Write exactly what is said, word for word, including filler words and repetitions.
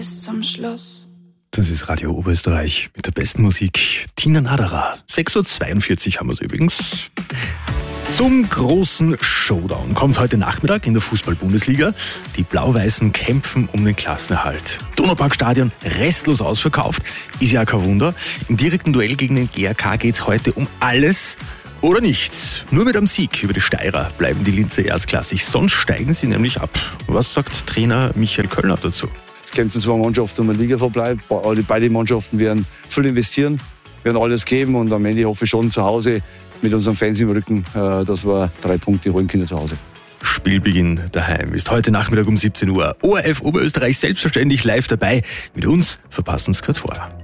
Bis zum Schluss. Das ist Radio Oberösterreich mit der besten Musik. Tina Naderer. sechs Uhr zweiundvierzig haben wir es übrigens. Zum großen Showdown kommt heute Nachmittag in der Fußball-Bundesliga. Die Blau-Weißen kämpfen um den Klassenerhalt. Donauparkstadion restlos ausverkauft. Ist ja kein Wunder. Im direkten Duell gegen den G A K geht es heute um alles oder nichts. Nur mit einem Sieg über die Steirer bleiben die Linzer erstklassig. Sonst steigen sie nämlich ab. Was sagt Trainer Michael Kölner dazu? Es kämpfen zwei Mannschaften um den Ligaverbleib. Beide Mannschaften werden viel investieren, werden alles geben und am Ende hoffe ich schon zu Hause mit unseren Fans im Rücken, dass wir drei Punkte holen können zu Hause. Spielbeginn daheim ist heute Nachmittag um siebzehn Uhr. O R F Oberösterreich selbstverständlich live dabei. Mit uns verpassen Sie kein Tor.